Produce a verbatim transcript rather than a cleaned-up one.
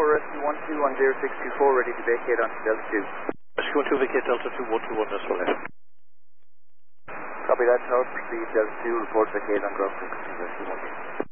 Tower, Rescue one two one zero six two four, ready to vacate on Delta two. Rescue one two, vacate Delta two one two one, that's all right. Copy that, Tower, proceed Delta two, report vacate on ground frequency, Rescue one two.